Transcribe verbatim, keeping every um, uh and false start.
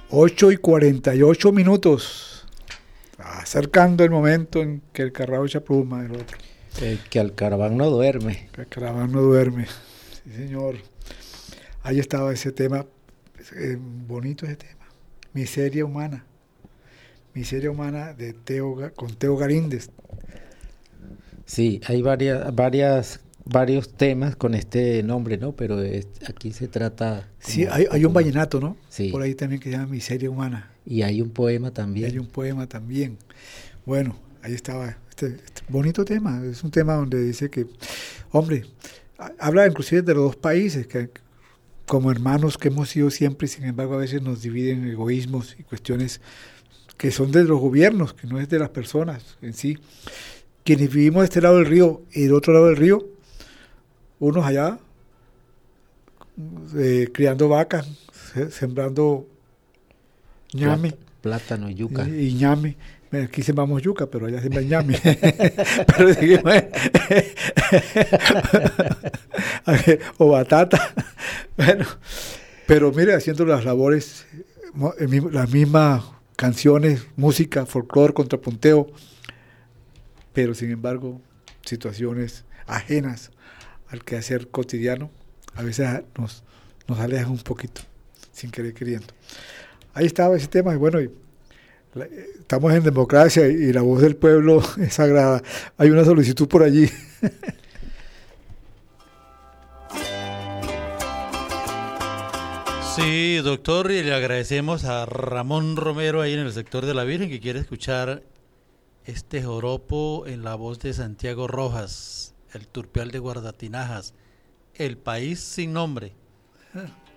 ocho y cuarenta y ocho minutos. Acercando el momento en que el carrao echa pluma del otro. El que al caraván no duerme. Que el caraván no duerme. Sí, señor. Ahí estaba ese tema. Eh, bonito ese tema. Miseria humana. Miseria humana de Teo, con Teo Galíndez. Sí, hay varias, varias, varios temas con este nombre, ¿no? Pero es, aquí se trata... Sí, hay, hay un vallenato, ¿no? Sí. Por ahí también que se llama Miseria humana. Y hay un poema Y también. hay un poema también. Bueno, ahí estaba este, este bonito tema. Es un tema donde dice que, hombre, habla inclusive de los dos países, que como hermanos que hemos sido siempre, sin embargo a veces nos dividen egoísmos y cuestiones que son de los gobiernos, que no es de las personas en sí. Quienes vivimos de este lado del río y del otro lado del río, unos allá eh, criando vacas, se, sembrando ñame, plátano, yuca. Y, y ñame. Aquí sembramos yuca, pero allá siembran ñame. Pero seguimos, o batata. Bueno, pero mire, haciendo las labores, las mismas canciones, música, folclore, contrapunteo, pero sin embargo, situaciones ajenas al quehacer cotidiano, a veces nos, nos alejan un poquito, sin querer queriendo. Ahí estaba ese tema, y bueno, y la, estamos en democracia y, y la voz del pueblo es sagrada. Hay una solicitud por allí. Sí, doctor, y le agradecemos a Ramón Romero ahí en el sector de la Virgen que quiere escuchar este joropo en la voz de Santiago Rojas, el Turpial de Guardatinajas, El País Sin Nombre.